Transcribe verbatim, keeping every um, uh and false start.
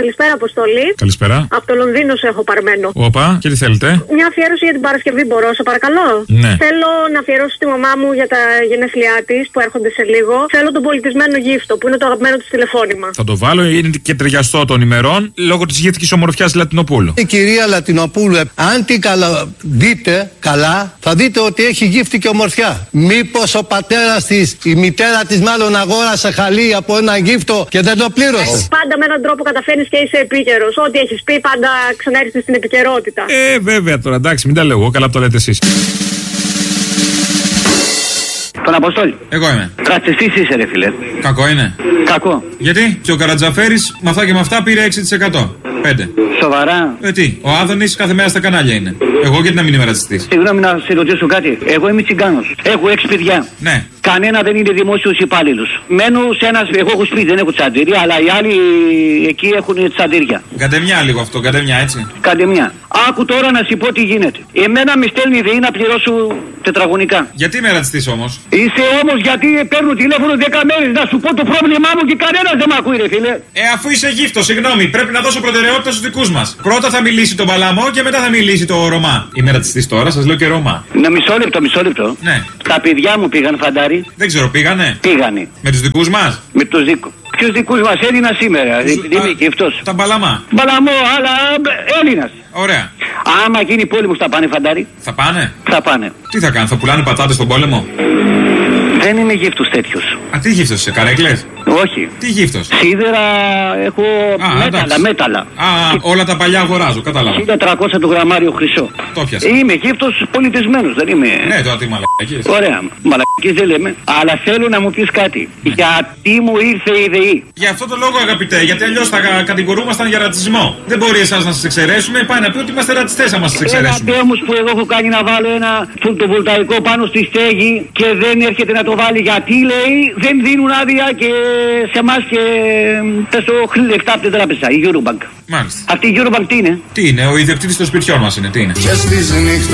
Καλησπέρα, Αποστολή. Καλησπέρα. Από το Λονδίνο σε έχω παρμένο. Όπα, και τι θέλετε? Μια αφιέρωση για την Παρασκευή, μπορώ, σε παρακαλώ. Ναι. Θέλω να αφιερώσω στη μαμά μου για τα γενέθλιά τη που έρχονται σε λίγο. Θέλω τον πολιτισμένο γύφτο που είναι το αγαπημένο τη τηλεφώνημα. Θα το βάλω, είναι και ταιριαστό των ημερών λόγω τη γύφτικη ομορφιά Λατινοπούλου. Η κυρία Λατινοπούλου, αν την καλα... δείτε καλά, θα δείτε ότι έχει γύφτικη ομορφιά. Μήπως ο πατέρας της, η μητέρα της μάλλον αγόρασε χαλί από ένα γύφτο και δεν το πλήρωσε. Πάντα με έναν τρόπο καταφέρνεις και είσαι επίκαιρος. Ό,τι έχεις πει, πάντα ξαναέρχεσαι στην επικαιρότητα. Ε, βέβαια τώρα, εντάξει, μην τα λέω εγώ, καλά που το λέτε εσείς. Τον Αποστόλη. Εγώ είμαι. Ρατσιστής είσαι, ρε φίλε. Κακό είναι. Κακό. Γιατί? Και ο Καρατζαφέρης με αυτά και με αυτά πήρε έξι τοις εκατό. πέντε. Σοβαρά. Ε, τι, ο Άδωνης κάθε μέρα στα κανάλια είναι. Εγώ γιατί να μην είμαι ρατσιστής? Συγγνώμη να σε ρωτήσω κάτι. Εγώ είμαι τσιγκάνος. Έχω έξι παιδιά. Ναι. Κανένα δεν είναι δημόσιος υπάλληλος. Μένω σε ένα. Εγώ έχω σπίτι, δεν έχω τσαντήρια, αλλά οι άλλοι εκεί έχουν τσαντήρια. Καντεμιά λίγο αυτό, καντεμιά έτσι. Καντεμιά. Άκου τώρα να σου πω τι γίνεται. Εμένα με στέλνει η ΔΕΗ να πληρώσω τετραγωνικά. Γιατί είμαι ρατσιστής όμως? Είσαι όμως γιατί παίρνω τηλέφωνο δέκα μέρες να σου πω το πρόβλημά μου και κανένας δεν με ακούει, ρε φίλε. Ε, αφού είσαι γύφτο, συγγνώμη, πρέπει να δώσω προτεραιότητα στους δικούς μας. Πρώτα θα μιλήσει τον Παλαμό και μετά θα μιλήσει το Ρωμά. Είμαι ρατσιστής τώρα, σας λέω και Ρωμά. Να μισό λεπτό, μισό λεπτό. Ναι. Τα παιδιά μου πήγαν φαντάρι. Δεν ξέρω, πήγανε. Πήγανε. Με τους δικούς μας. Με τους δικούς. Ποιους δικούς μας Έλληνα σήμερα, είμαι και αυτός. Τα Μπαλαμά. Μπαλαμό, αλλά Έλληνας. Ωραία. Άμα γίνει πόλεμος θα πάνε φαντάρι. Θα πάνε. Θα πάνε. Τι θα κάνουν, θα πουλάνε πατάτες στον πόλεμο? Δεν είμαι γύφτος τέτοιος. Α, τι γύφτος είσαι, καρέκλες? Όχι. Τι γύφτος? Σίδερα έχω Α, μέταλλα, εντάξει. μέταλλα. Α, όλα τα παλιά αγοράζω, κατάλαβα. χίλια τριακόσια το γραμμάριο χρυσό. Το πιάσα. Είμαι γύφτος πολιτισμένος, δεν είμαι. Ναι, τώρα τι μαλακίες. Ωραία, μαλακίες δεν λέμε. Αλλά θέλω να μου πεις κάτι. Ναι. Γιατί μου ήρθε η ΔΕΗ. Για αυτό το λόγο, αγαπητέ, γιατί αλλιώς θα κατηγορούμασταν για ρατσισμό. Δεν μπορεί εσάς να σας εξαιρέσουμε, πάει να πει ότι είμαστε ρατσιστές άμα σας εξαιρέσουμε. Ένα όμως που εγώ έχω κάνει να βάλω ένα φωτοβολταϊκό πάνω στη στέγη και δεν έρχεται να το βάλει γιατί λέει δεν δίνουν άδεια και σε εμάς και πέσω λεφτά από την τράπεζα, η Eurobank. Μάλιστα. Αυτή η Eurobank τι είναι? Τι είναι, ο ιδιοκτήτης των σπιτιών μας είναι, τι είναι?